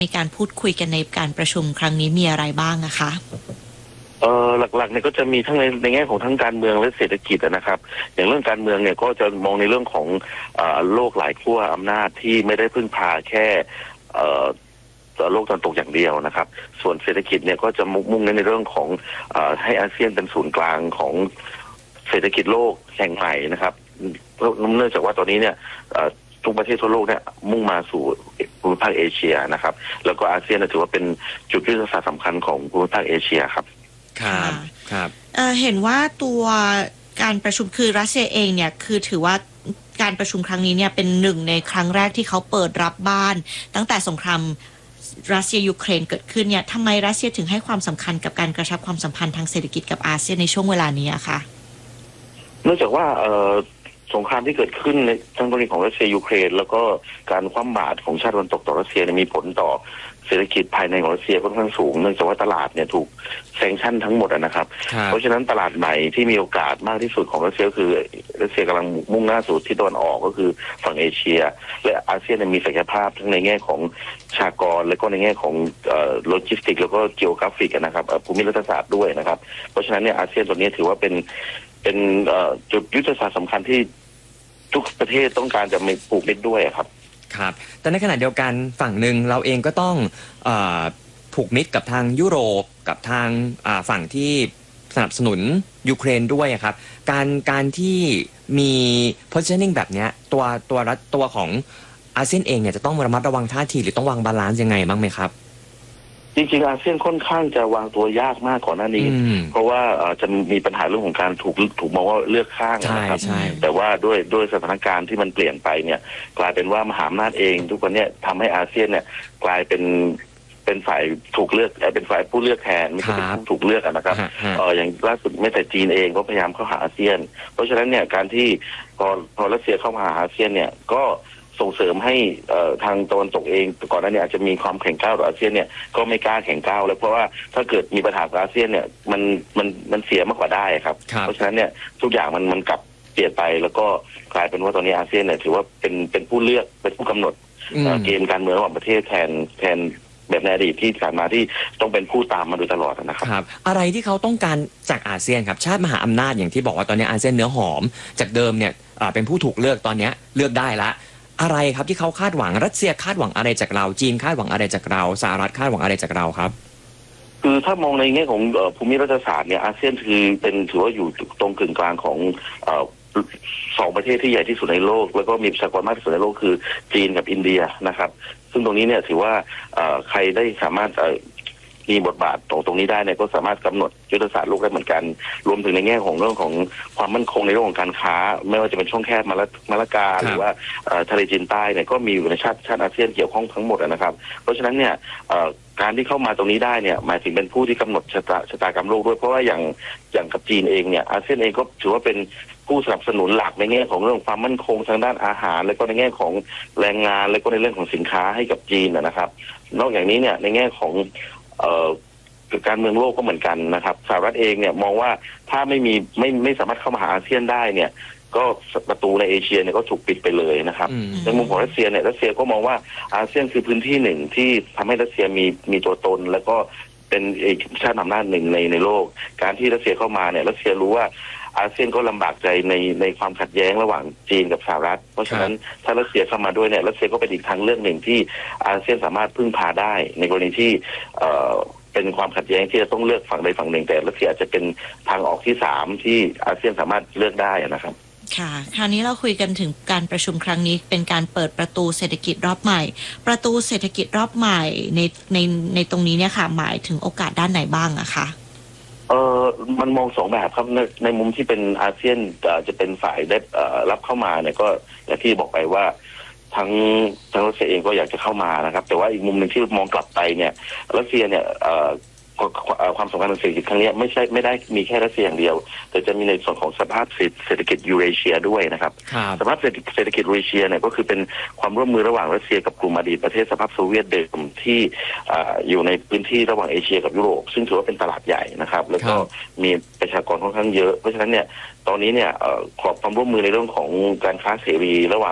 ในการพูดคุยกันในการประชุมครั้งนี้มีอะไรบ้างนะคะหลักๆเนี่ยก็จะมีทั้งในแง่ของทั้งการเมืองและเศรษฐกิจนะครับอย่างเรื่องการเมืองเนี่ยก็จะมองในเรื่องของโลกหลายขั้วอำนาจที่ไม่ได้พึ่งพาแค่โลกตะวันตกอย่างเดียวนะครับส่วนเศรษฐกิจเนี่ยก็จะมุ่งในเรื่องของให้อาเซียนเป็นศูนย์กลางของเศรษฐกิจโลกแห่งใหม่นะครับเพราะเนื่องจากว่าตอนนี้เนี่ยทุกประเทศทั่วโลกเนี่ยมุ่งมาสู่ภูมิภาคเอเชียนะครับแล้วก็อาเซียนถือว่าเป็นจุดยุทธศาสตร์สำคัญของภูมิภาคเอเชียครับครับเห็นว่าตัวการประชุมคือรัสเซียเองเนี่ยคือถือว่าการประชุมครั้งนี้เนี่ยเป็นหนึ่งในครั้งแรกที่เขาเปิดรับบ้านตั้งแต่สงครามรัสเซียยูเครนเกิดขึ้นเนี่ยทำไมรัสเซียถึงให้ความสำคัญกับการกระชับความสัมพันธ์ทางเศรษฐกิจกับอาเซียนในช่วงเวลานี้อะคะเนื่องจากว่าสงครามที่เกิดขึ้นในทั้งกรณีของรัสเซียยูเครนแล้วก็การคว่ำบาตรของชาติตะวันตกต่อรัสเซียมีผลต่อเศรษฐกิจภายในของรัสเซียค่อนข้างสูงเนื่องจากว่าตลาดเนี่ยถูกแซงชั่นทั้งหมดนะครับเพราะฉะนั้นตลาดใหม่ที่มีโอกาสมากที่สุดของรัสเซียคือรัสเซียกำลังมุ่งหน้าสู่ทิศตะวันออกก็คือฝั่งเอเชียและอาเซียนมีศักยภาพทั้งในแง่ของประชากรและก็ในแง่ของโลจิสติกแล้วก็จีโอกราฟิกนะครับภูมิรัฐศาสตร์ด้วยนะครับเพราะฉะนั้นเนี่ยอาเซียนตัวนี้ถือว่าเป็นจุดยุทธศาสตร์สำคัญที่ทุกประเทศต้องการจะมีผูกมิตรด้วยครับครับแต่ในขณะเดียวกันฝั่งหนึ่งเราเองก็ต้องผูกมิตรกับทางยุโรปกับทางฝั่งที่สนับสนุนยูเครนด้วยครับการที่มี positioning แบบนี้ตัวของอาเซียนเองเนี่ยจะต้องระมัดระวังท่าทีหรือต้องวางบาลานซ์ยังไงบ้างไหมครับจริงๆอาเซียนค่อนข้างจะวางตัวยากมากก่อนหน้านี้เพราะว่าจะมีปัญหาเรื่องของการถูกมองว่าเลือกข้างนะครับแต่ว่าด้วยสถานการณ์ที่มันเปลี่ยนไปเนี่ยกลายเป็นว่ามหาอำนาจเองทุกคนเนี่ยทำให้อาเซียนเนี่ยกลายเป็นฝ่ายถูกเลือกเป็นฝ่ายผู้เลือกแทนไม่ใช่เป็นผู้ถูกเลือกนะครับอย่างล่าสุดแม้แต่จีนเองก็พยายามเข้าหาอาเซียนเพราะฉะนั้นเนี่ยการที่พอรัสเซียเข้ามาหาอาเซียนเนี่ยก็ส่งเสริมให้ทางตะวันตกเองก่อนหน้านี้อาจจะมีความแข็งก้าวต่ออาเซียนเนี่ยก็ไม่กล้าแข็งก้าวแล้วเพราะว่าถ้าเกิดมีปัญหากับอาเซียนเนี่ยมันเสียมากกว่าได้ครับเพราะฉะนั้นเนี่ยทุกอย่างมันกลับเปลี่ยนไปแล้วก็กลายเป็นว่าตอนนี้อาเซียนเนี่ยถือว่าเป็นผู้เลือกเป็นผู้กำหนดเกมการเมืองระหว่างประเทศแทนแบบในอดีตที่ผ่านมาที่ต้องเป็นผู้ตามมาโดยตลอดนะครับอะไรที่เขาต้องการจากอาเซียนครับชาติมหาอำนาจอย่างที่บอกว่าตอนนี้อาเซียนเนื้อหอมจากเดิมเนี่ยเป็นผู้ถูกเลือกตอนนี้เลือกได้ละอะไรครับที่เขาคาดหวังรัสเซียคาดหวังอะไรจากเราจีนคาดหวังอะไรจากเราสหรัฐคาดหวังอะไรจากเราครับคือถ้ามองในแง่ของภูมิรัฐศาสตร์เนี่ยอาเซียนถือว่าอยู่ตรงกึ่งกลางของสองประเทศที่ใหญ่ที่สุดในโลกแล้วก็มีประชากรมากที่สุดในโลกคือจีนกับอินเดียนะครับซึ่งตรงนี้เนี่ยถือว่าใครได้สามารถมีบทบาทตรงนี้ได้เนี่ยก็สามารถกำหนดยุทธศาสตร์โลกได้เหมือนกันรวมถึงในแง่ของเรื่องของความมั่นคงในเรื่องของการค้าไม่ว่าจะเป็นช่องแคบมาลากาหรือว่าทะเลจีนใต้เนี่ยก็มีอยู่ในชาติอาเซียนเกี่ยวข้องทั้งหมดนะครับเพราะฉะนั้นเนี่ยการที่เข้ามาตรงนี้ได้เนี่ยหมายถึงเป็นผู้ที่กำหนดชะตากรรมโลกด้วยเพราะว่าอย่างกับจีนเองเนี่ยอาเซียนเองก็ถือว่าเป็นผู้สนับสนุนหลักในแง่ของเรื่องความมั่นคงทางด้านอาหารและก็ในแง่ของแรงงานและก็ในเรื่องของสินค้าให้กับจีนนะครับนอกจากนี้เนี่ยในแง่ของการเมืองโลกก็เหมือนกันนะครับสหรัฐเองเนี่ยมองว่าถ้าไม่สามารถเข้ามาหาอาเซียนได้เนี่ยก็ประตูในเอเชียเนี่ยก็ถูกปิดไปเลยนะครับในมุมของรัสเซียเนี่ยรัสเซียก็มองว่าอาเซียนคือพื้นที่หนึ่งที่ทำให้รัสเซียมีตัวตนแล้วก็เป็นชาติอำนาจหนึ่งในโลกการที่รัสเซียเข้ามาเนี่ยรัสเซียรู้ว่าอาเซียนก็ลำบากใจในความขัดแย้งระหว่างจีนกับสหรัฐเพราะฉะนั้นถ้ารัสเซียเข้ามาด้วยเนี่ยรัสเซียก็เป็นอีกทางเลือกหนึ่งที่อาเซียนสามารถพึ่งพาได้ในกรณีที่เป็นความขัดแย้งที่จะต้องเลือกฝั่งใดฝั่งหนึ่งแต่รัสเซียอาจจะเป็นทางออกที่3ที่อาเซียนสามารถเลือกได้นะครับค่ะคราวนี้เราคุยกันถึงการประชุมครั้งนี้เป็นการเปิดประตูเศรษฐกิจรอบใหม่ประตูเศรษฐกิจรอบใหม่ในตรงนี้เนี่ยค่ะหมายถึงโอกาสด้านไหนบ้างอะคะมันมอง2แบบครับในมุมที่เป็นอาเซียนจะเป็นฝ่ายได้รับเข้ามาเนี่ยก็อย่างที่บอกไปว่าทั้งรัสเซียเองก็อยากจะเข้ามานะครับแต่ว่าอีกมุมหนึ่งที่มองกลับไปเนี่ยรัสเซียเนี่ยความสำคัญทางเศรษฐกิจครั้งนี้ไม่ได้มีแค่รัสเซียอย่างเดียวแต่จะมีในส่วนของสภาพเศรษฐกิจยูเรเชียด้วยนะครับสภาพเศรษฐกิจยูเรเชียเนี่ยก็คือเป็นความร่วมมือระหว่างรัสเซียกับกลุ่มอดีตประเทศสภาพโซเวียตเดิมที่อยู่ในพื้นที่ระหว่างเอเชียกับยุโรปซึ่งถือว่าเป็นตลาดใหญ่นะครับแล้วก็มีประชากรค่อนข้างเยอะเพราะฉะนั้นเนี่ยตอนนี้เนี่ยขอบความร่วมมือในเรื่องของการค้าเสรีระหว่าง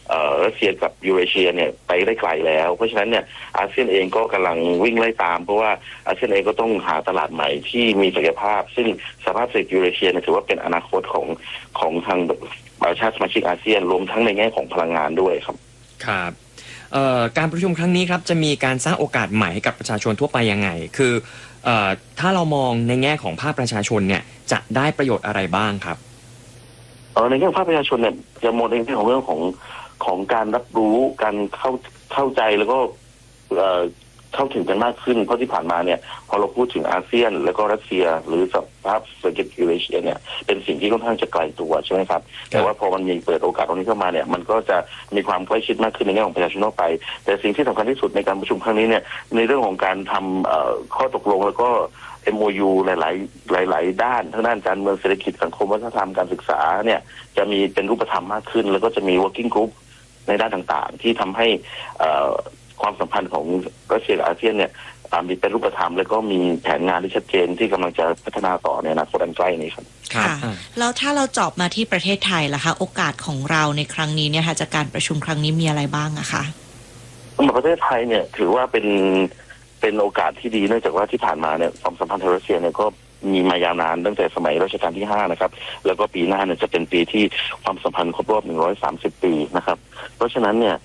รัสเซียกับยูเรเชียเนี่ยไปได้ไกลแล้วเพราะฉะนั้นเนี่ยอาเซียนเองก็กำลังวิ่งไล่ตามเพราะว่าอาเซียนเองก็ต้องหาตลาดใหม่ที่มีศักยภาพซึ่งสภาพเศรษฐกิจยูเรเชียเนี่ยถือว่าเป็นอนาคตของทางชาติสมาชิกอาเซียนรวมทั้งในแง่ของพลังงานด้วยครับครับการประชุมครั้งนี้ครับจะมีการสร้างโอกาสใหม่ให้กับประชาชนทั่วไปยังไงคือถ้าเรามองในแง่ของภาคประชาชนเนี่ยจะได้ประโยชน์อะไรบ้างครับในแง่ภาคประชาชนเนี่ยจะมองในแง่ของเรื่องของการรับรู้การเข้าใจแล้วก็เข้าถึงกันมากขึ้นเพราะที่ผ่านมาเนี่ยพอเราพูดถึงอาเซียนแล้วก็รัสเซียหรือสภาพเศรษฐกิจยูเรเชียเนี่ยเป็นสิ่งที่ค่อนข้างจะไกลตัวใช่ไหมครับแต่ว่าพอมันมีเปิดโอกาสตรงนี้เข้ามาเนี่ยมันก็จะมีความใกล้ชิดมากขึ้นในแง่ของประชาชนทั่วไปแต่สิ่งที่สำคัญที่สุดในการประชุมครั้งนี้เนี่ยในเรื่องของการทำข้อตกลงแล้วก็ MOU หลายด้านทั้งด้านการเมืองเศรษฐกิจสังคมวัฒนธรรมการศึกษาเนี่ยจะมีเป็นรูปธรรมมากขึ้นแล้วก็จะมี working group ในด้านต่างๆที่ทำให้ความสัมพันธ์ของรัสเซียกับอาเซียนเนี่ยมีเป็นรูปธรรมแล้วก็มีแผนงานที่ชัดเจนที่กำลังจะพัฒนาต่อในอนาคตอันใกล้นี้ครับค่ะแล้วถ้าเราเจาะมาที่ประเทศไทยล่ะคะโอกาสของเราในครั้งนี้เนี่ยค่ะจากการประชุมครั้งนี้มีอะไรบ้างอะคะสำหรับประเทศไทยเนี่ยถือว่าเป็นโอกาสที่ดีเนื่องจากว่าที่ผ่านมาเนี่ยความสัมพันธ์ไทยรัสเซียเนี่ยก็มีมายาวนานตั้งแต่สมัยรัชกาลที่5นะครับแล้วก็ปีหน้าเนี่ยจะเป็นปีที่ความสัมพันธ์ครบรอบ130ปีนะครับเพราะฉะนั้นเนี่ย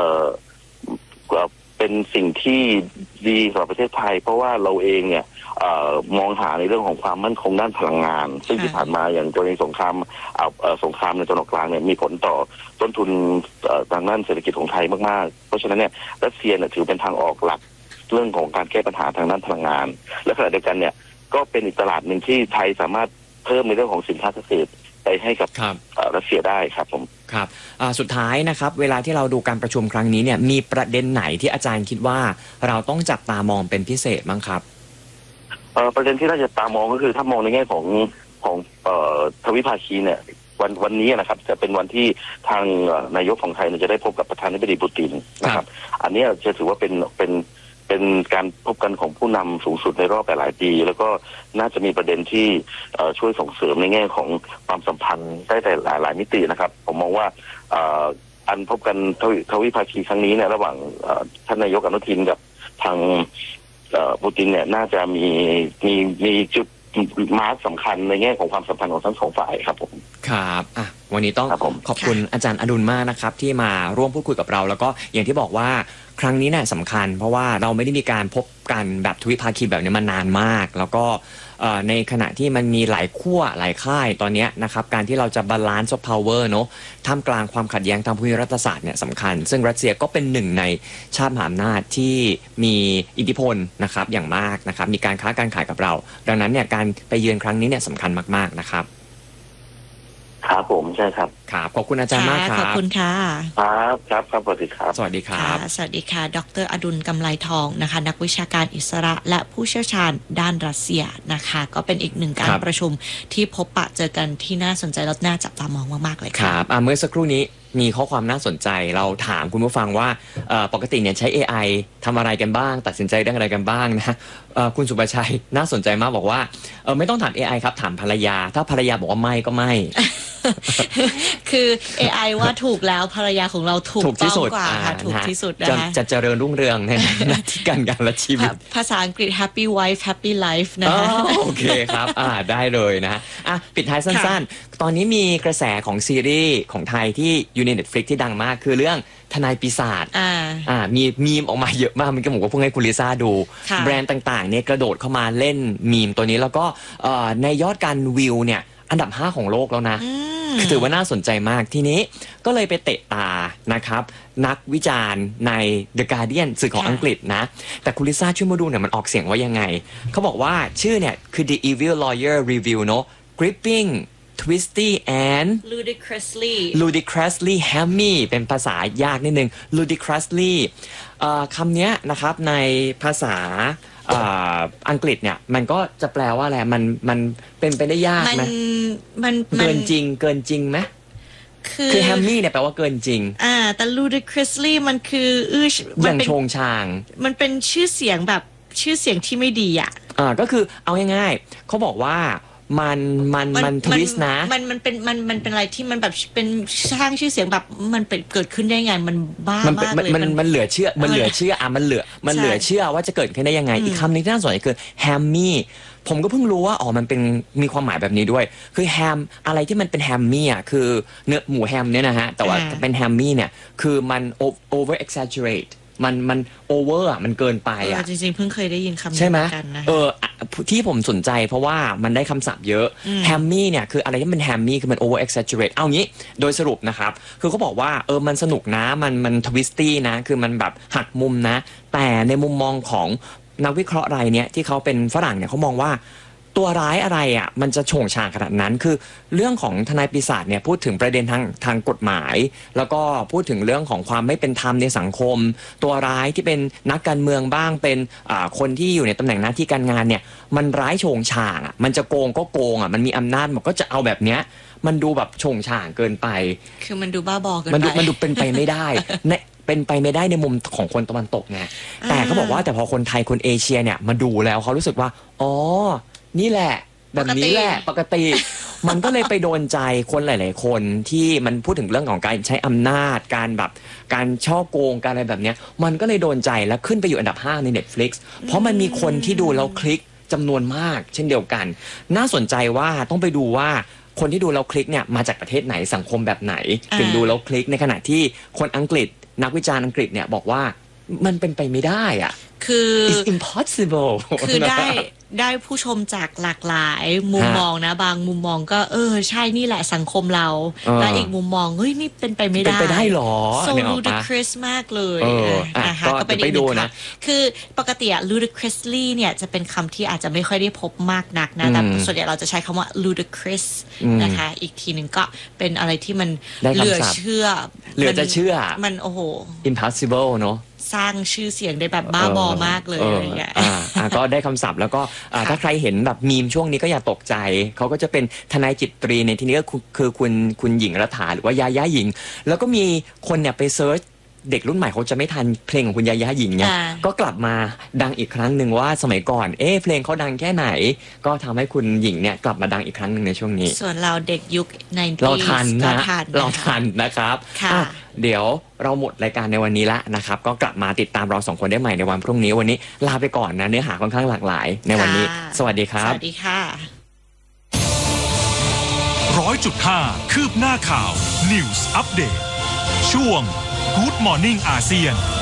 เป็นสิ่งที่ดีสำหรับประเทศไทยเพราะว่าเราเองเนี่ยมองหาในเรื่องของความมั่นคงด้านพลังงานซึ่งที่ผ่านมาอย่างกรณีสงครามในตะวันออกกลางเนี่ยมีผลต่อต้นทุนทางด้านเศรษฐกิจของไทยมากๆเพราะฉะนั้นเนี่ยรัสเซียเนี่ยถือเป็นทางออกหลักเรื่องของการแก้ปัญหาทางด้านพลังงานและขณะเดียวกันเนี่ยก็เป็นอีกตลาดหนึ่งที่ไทยสามารถเพิ่มในเรื่องของสินค้าเกษตรไปให้กับรัสเซียได้ครับผมครับสุดท้ายนะครับเวลาที่เราดูการประชุมครั้งนี้เนี่ยมีประเด็นไหนที่อาจารย์คิดว่าเราต้องจับตามองเป็นพิเศษบ้างครับประเด็นที่น่าจะตามองก็คือถ้ามองในแง่ของทวิภาคีเนี่ยวันนี้นะครับจะเป็นวันที่ทางนายกของไทยจะได้พบกับประธานาธิบดีปูตินนะครับอันนี้จะถือว่าเป็นการพบกันของผู้นำสูงสุดในรอบหลายปีแล้วก็น่าจะมีประเด็นที่ช่วยส่งเสริมในแง่ของความสัมพันธ์ได้แต่หลายมิตินะครับผมมองว่าอันพบกันทวิภาคีครั้งนี้เนี่ยระหว่างท่านนายกอนุทินกับทางปูตินเนี่ยน่าจะมีจุดมาร์กสำคัญในแง่ของความสัมพันธ์ของทั้งสองฝ่ายครับผมครับวันนี้ต้องขอบคุณอาจารย์อดุลมากนะครับที่มาร่วมพูดคุยกับเราแล้วก็อย่างที่บอกว่าครั้งนี้เนี่ยสำคัญเพราะว่าเราไม่ได้มีการพบกันแบบทวิภาคีแบบนี้มานานมากแล้วก็ในขณะที่มันมีหลายขั้วหลายค่ายตอนนี้นะครับการที่เราจะบาลานซ์พาวเวอร์เนาะท่ามกลางความขัดแย้งทางภูมิรัฐศาสตร์เนี่ยสำคัญซึ่งรัสเซียก็เป็นหนึ่งในชาติมหาอำนาจที่มีอิทธิพลนะครับอย่างมากนะครับมีการค้าการขายกับเราดังนั้นเนี่ยการไปเยือนครั้งนี้เนี่ยสำคัญมากๆนะครับครับผมใช่ครับครับขอบคุณอาจารย์มากครับขอบคุณค่ะครับสวัสดีครับสวัสดีครับสวัสดีค่ะดร.อดุลกำไลทองนะคะนักวิชาการอิสระและผู้เชี่ยวชาญด้านรัสเซียนะคะก็เป็นอีกหนึ่งการประชุมที่พบปะเจอกันที่น่าสนใจและน่าจับตามองมากๆเลยครับเมื่อสักครู่นี้มีข้อความน่าสนใจเราถามคุณผู้ฟังว่าปกติเนี่ยใช้ AI ทำอะไรกันบ้างตัดสินใจเรื่องอะไรกันบ้างนะคุณสุภชัยน่าสนใจมากบอกว่าไม่ต้องถาม AI ครับถามภรรยาถ้าภรรยาบอกว่าไม่ก็ไม่คือ AI ว่าถูกแล้วภรรยาของเราถูกต้องกว่าค่ะถูกที่สุดนะคะจะเจริญรุ่งเรืองในหน้าที่การงานและชีวิตภาษาอังกฤษ Happy Wife Happy Life นะคะโอเคครับได้เลยนะปิดท้ายสั้นๆตอนนี้มีกระแสของซีรีส์ของไทยที่อยู่ใน Netflix ที่ดังมากคือเรื่องทนายปีศาจมีมีมออกมาเยอะมากมันก็ผมก็เพิ่งให้คุณลิซ่าดูแบรนด์ต่างๆเนี่ยกระโดดเข้ามาเล่นมีมตัวนี้แล้วก็ในยอดการวิวเนี่ยอันดับ5ของโลกแล้วนะคือถือว่าน่าสนใจมากทีนี้ก็เลยไปเตะตานะครับนักวิจารณ์ใน The Guardian สื่อของอังกฤษนะแต่คุณลิซ่าช่วยมาดูเนี่ยมันออกเสียงว่ายังไงเขาบอกว่าชื่อเนี่ยคือ The Evil Lawyer Review เนอะ Gripping Twisty and ludicrously hammy เป็นภาษายากนิดนึง ludicrously คำนี้นะครับในภาษาอังกฤษเนี่ยมันก็จะแปลว่าอะไรมันเป็นไปได้ยากไหมมันเกินจริงไหมคือแฮมมี่เนี่ยแปลว่าเกินจริงแต่ ludicrously มันคืออย่างโชงชางมันเป็นชื่อเสียงแบบชื่อเสียงที่ไม่ดีก็คือเอาง่ายๆเขาบอกว่ามันทวิสต์นะมันเป็นอะไรที่มันแบบเป็นสร้างชื่อเสียงแบบมันเป็นเกิดขึ้นได้ไงมันบ้ามากเลยมันเหลือเชื่อมันเหลือเชื่อมันเหลือเชื่อว่าจะเกิดขึ้นได้ยังไงอีกคำนึงที่น่าสนใจคือแฮมมี่ผมก็เพิ่งรู้ว่าอ๋อมันเป็นมีความหมายแบบนี้ด้วยคือแฮมอะไรที่มันเป็นแฮมมี่อ่ะคือเนื้อหมูแฮมเนี่ยนะฮะแต่ว่าเป็นแฮมมี่เนี่ยคือมัน over exaggerate มันโอเวอร์อ่ะมันเกินไปอ่ะจริงๆเพิ่งเคยได้ยินคำนี้ใช่ไหมกันนะที่ผมสนใจเพราะว่ามันได้คำศัพท์เยอะแฮมมี่เนี่ยคืออะไรที่มันแฮมมี่คือมันโอเวอร์เอ็กซ์แจเรตเอางี้โดยสรุปนะครับคือเขาบอกว่ามันสนุกนะมันทวิสตี้นะคือมันแบบหักมุมนะแต่ในมุมมองของนักวิเคราะห์รายเนี้ยที่เขาเป็นฝรั่งเนี่ยเขามองว่าตัวร้ายอะไรอ่ะมันจะโฉงฉางขนาดนั้นคือเรื่องของทนายปีศาจเนี่ยพูดถึงประเด็นทางกฎหมายแล้วก็พูดถึงเรื่องของความไม่เป็นธรรมในสังคมตัวร้ายที่เป็นนักการเมืองบ้างเป็นคนที่อยู่ในตำแหน่งหน้าที่การงานเนี่ยมันร้ายโฉงฉางอ่ะมันจะโกงก็โกงอ่ะมันมีอำนาจมันก็จะเอาแบบเนี้ยมันดูแบบโฉงฉางเกินไปคือมันดูบ้าบอเกินไปมันดูเป็นไปไม่ได้เป็นไปไม่ได้ในมุมของคนตะวันตกไงแต่เขาบอกว่าแต่พอคนไทยคนเอเชียเนี่ยมาดูแล้วเขารู้สึกว่าอ๋อนี่แหละแบบนี้แหละปกติมันก็เลยไปโดนใจคนหลายๆคนที่มันพูดถึงเรื่องของการใช้อำนาจการช่อโกงการอะไรแบบนี้มันก็เลยโดนใจแล้วขึ้นไปอยู่อันดับ5ใน Netflix เพราะมันมีคนที่ดูแล้วคลิกจำนวนมากเช่นเดียวกันน่าสนใจว่าต้องไปดูว่าคนที่ดูแล้วคลิกเนี่ยมาจากประเทศไหนสังคมแบบไหนถึงดูแล้วคลิกในขณะที่คนอังกฤษนักวิจารณ์อังกฤษเนี่ยบอกว่ามันเป็นไปไม่ได้อ่ะคือ it's impossible คือได้ผู้ชมจากหลากหลายมุมมองนะบางมุมมองก็ใช่นี่แหละสังคมเราและอีกมุมมองเฮ้ยนี่เป็นไปไม่ได้เป็นไปได้หรอ so ludicrous มากเลยนะคะก็เป็นอีกหนึ่งคำคือปกติludicrously เนี่ยจะเป็นคำที่อาจจะไม่ค่อยได้พบมากนักนะแต่ส่วนใหญ่เราจะใช้คำว่า ludicrous นะคะอีกทีหนึ่งก็เป็นอะไรที่มันเหลือเชื่อมันโอ้โห impossible เนาะสร้างชื่อเสียงได้แบบบ้าบอมากเลยอะไรอย่างเงี้ยก็ได้คำศัพท์แล้วก็ถ้าใครเห็นแบบมีมช่วงนี้ก็อย่าตกใจเขาก็จะเป็นทนายจิตรีในที่นี้ก็คือคุณหญิงรัฐาหรือว่ายาย่าหญิงแล้วก็มีคนเนี่ยไปเซิร์ชเด็กรุ่นใหม่เขาจะไม่ทันเพลงของคุณยาย่าหญิงเนี่ยก็กลับมาดังอีกครั้งหนึ่งว่าสมัยก่อนเพลงเขาดังแค่ไหนก็ทำให้คุณหญิงเนี่ยกลับมาดังอีกครั้งหนึ่งในช่วงนี้ส่วนเราเด็กยุค90 เราทันนะครับเดี๋ยวเราหมดรายการในวันนี้ละนะครับก็กลับมาติดตามเรา2คนได้ใหม่ในวันพรุ่งนี้วันนี้ลาไปก่อนนะเนื้อหาค่อนข้างหลากหลายในวันนี้สวัสดีครับสวัสดีค่ะ 100.5 คืบหน้าข่าว News Update ช่วง Good Morning อาเซียน